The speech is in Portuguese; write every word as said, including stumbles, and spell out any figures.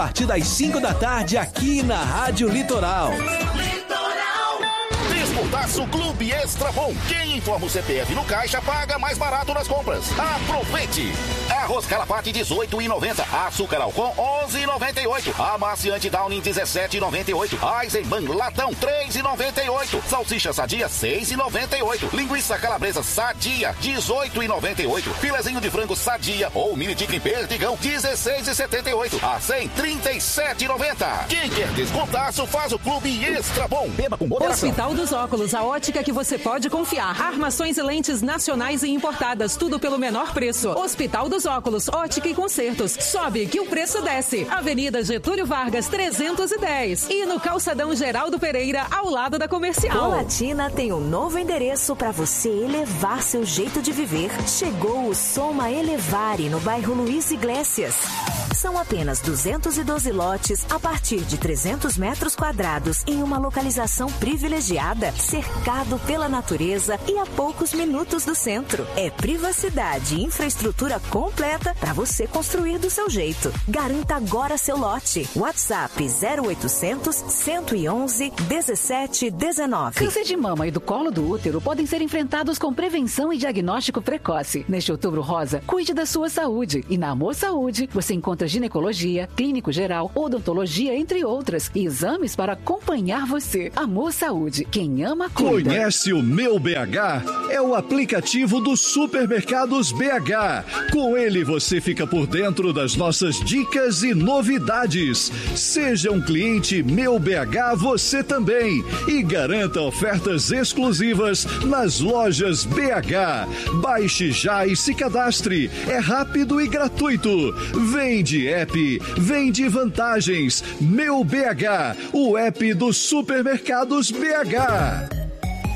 A partir das cinco da tarde aqui na Rádio Litoral. Descontaço Clube Extra Bom. Quem informa o C P F no caixa paga mais barato nas compras. Aproveite! Arroz Calafate dezoito reais e noventa centavos. Açúcar Alcon onze reais e noventa e oito centavos. Amaciante Downing dezessete reais e noventa e oito centavos. Eisenbahn Latão três reais e noventa e oito centavos. Salsicha Sadia seis reais e noventa e oito centavos. Linguiça Calabresa Sadia dezoito reais e noventa e oito centavos. Filezinho de frango Sadia ou mini tigre perdigão dezesseis reais e setenta e oito centavos. A cem trinta e sete reais e noventa centavos. Quem quer descontaço faz o Clube Extra Bom. Beba com moderação. Hospital dos Óculos, a ótica que você pode confiar. Armações e lentes nacionais e importadas, tudo pelo menor preço. Hospital dos Óculos, ótica e concertos. Sobe que o preço desce. Avenida Getúlio Vargas, trezentos e dez. E no Calçadão Geraldo Pereira, ao lado da Comercial. Colatina tem um novo endereço para você elevar seu jeito de viver. Chegou o Soma Elevare, no bairro Luiz Iglesias. São apenas duzentos e doze lotes a partir de trezentos metros quadrados em uma localização privilegiada, cercado pela natureza e a poucos minutos do centro. É privacidade e infraestrutura completa para você construir do seu jeito. Garanta agora seu lote. WhatsApp zero oitocentos, cento e onze, dezessete dezenove. Câncer de mama e do colo do útero podem ser enfrentados com prevenção e diagnóstico precoce. Neste Outubro Rosa, cuide da sua saúde. E na Amor Saúde, você encontra ginecologia, clínico geral, odontologia, entre outras, e exames para acompanhar você. Amor Saúde. Quem ama, cuida. Conhece o Meu B H? É o aplicativo dos Supermercados B H. Com ele você fica por dentro das nossas dicas e novidades. Seja um cliente Meu B H você também e garanta ofertas exclusivas nas lojas B H. Baixe já e se cadastre. É rápido e gratuito. Vende app, vende vantagens. Meu B H, o app dos Supermercados B H.